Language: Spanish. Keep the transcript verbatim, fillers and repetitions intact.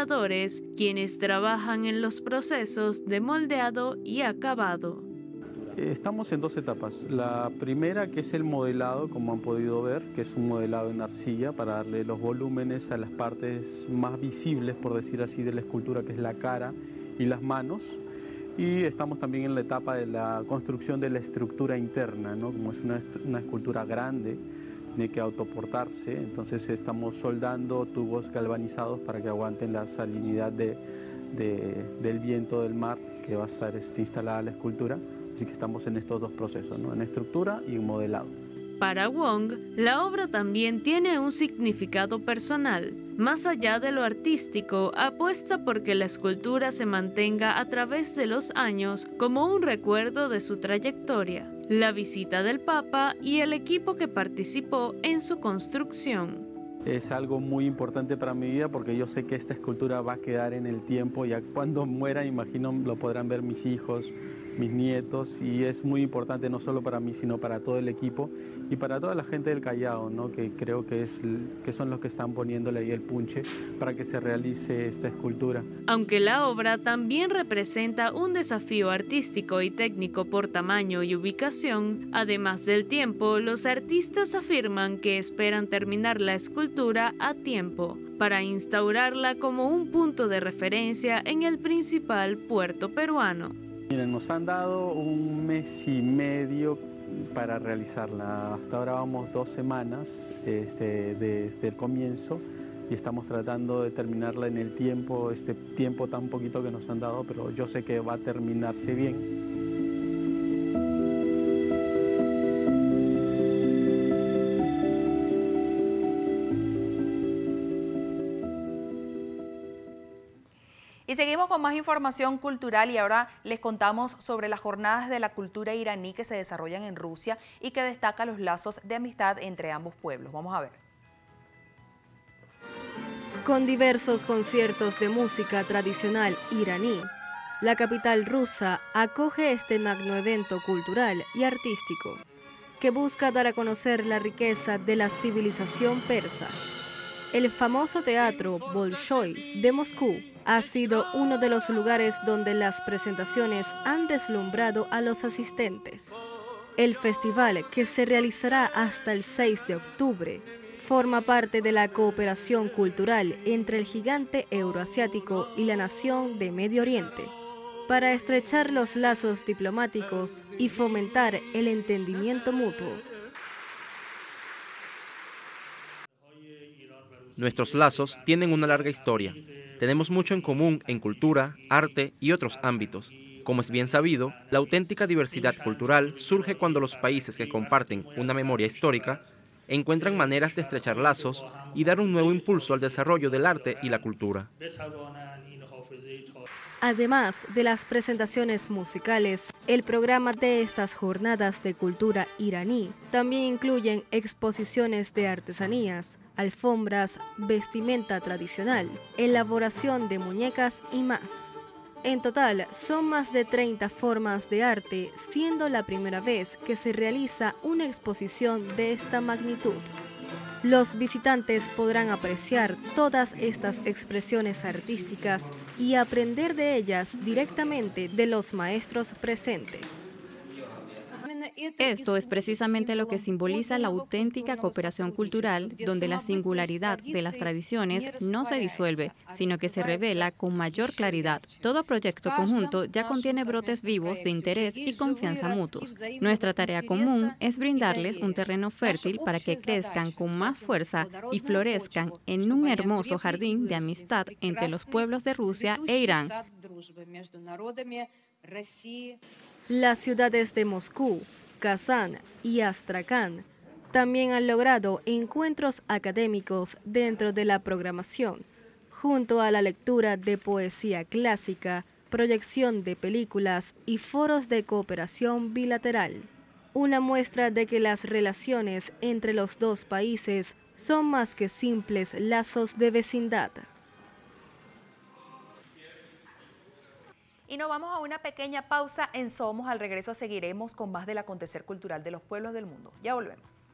moldeadores, quienes trabajan en los procesos de moldeado y acabado. Estamos en dos etapas. La primera, que es el modelado, como han podido ver, que es un modelado en arcilla para darle los volúmenes a las partes más visibles, por decir así, de la escultura, que es la cara y las manos. Y estamos también en la etapa de la construcción de la estructura interna, ¿no? Como es una, una escultura grande, tiene que autoportarse, entonces estamos soldando tubos galvanizados para que aguanten la salinidad de, de, del viento del mar que va a estar este, instalada la escultura. Así que estamos en estos dos procesos, ¿no? En estructura y en modelado. Para Wong, la obra también tiene un significado personal. Más allá de lo artístico, apuesta por que la escultura se mantenga a través de los años como un recuerdo de su trayectoria, la visita del Papa y el equipo que participó en su construcción. Es algo muy importante para mi vida porque yo sé que esta escultura va a quedar en el tiempo. Ya cuando muera, imagino, lo podrán ver mis hijos, mis nietos, y es muy importante no solo para mí, sino para todo el equipo y para toda la gente del Callao, ¿no? Que creo que, es, que son los que están poniéndole ahí el punche para que se realice esta escultura. Aunque la obra también representa un desafío artístico y técnico por tamaño y ubicación, además del tiempo, los artistas afirman que esperan terminar la escultura a tiempo para instaurarla como un punto de referencia en el principal puerto peruano. Miren, nos han dado un mes y medio para realizarla. Hasta ahora vamos dos semanas este, desde el comienzo y estamos tratando de terminarla en el tiempo, este tiempo tan poquito que nos han dado, pero yo sé que va a terminarse bien. Y seguimos con más información cultural y ahora les contamos sobre las jornadas de la cultura iraní que se desarrollan en Rusia y que destacan los lazos de amistad entre ambos pueblos. Vamos a ver. Con diversos conciertos de música tradicional iraní, la capital rusa acoge este magno evento cultural y artístico que busca dar a conocer la riqueza de la civilización persa. El famoso teatro Bolshoi de Moscú ha sido uno de los lugares donde las presentaciones han deslumbrado a los asistentes. El festival, que se realizará hasta el seis de octubre, forma parte de la cooperación cultural entre el gigante euroasiático y la nación de Medio Oriente, para estrechar los lazos diplomáticos y fomentar el entendimiento mutuo. Nuestros lazos tienen una larga historia. Tenemos mucho en común en cultura, arte y otros ámbitos. Como es bien sabido, la auténtica diversidad cultural surge cuando los países que comparten una memoria histórica encuentran maneras de estrechar lazos y dar un nuevo impulso al desarrollo del arte y la cultura. Además de las presentaciones musicales, el programa de estas jornadas de cultura iraní también incluyen exposiciones de artesanías, alfombras, vestimenta tradicional, elaboración de muñecas y más. En total, son más de treinta formas de arte, siendo la primera vez que se realiza una exposición de esta magnitud. Los visitantes podrán apreciar todas estas expresiones artísticas y aprender de ellas directamente de los maestros presentes. Esto es precisamente lo que simboliza la auténtica cooperación cultural, donde la singularidad de las tradiciones no se disuelve, sino que se revela con mayor claridad. Todo proyecto conjunto ya contiene brotes vivos de interés y confianza mutuos. Nuestra tarea común es brindarles un terreno fértil para que crezcan con más fuerza y florezcan en un hermoso jardín de amistad entre los pueblos de Rusia e Irán. Las ciudades de Moscú, Kazán y Astracán también han logrado encuentros académicos dentro de la programación, junto a la lectura de poesía clásica, proyección de películas y foros de cooperación bilateral. Una muestra de que las relaciones entre los dos países son más que simples lazos de vecindad. Y nos vamos a una pequeña pausa en Somos. Al regreso seguiremos con más del acontecer cultural de los pueblos del mundo. Ya volvemos.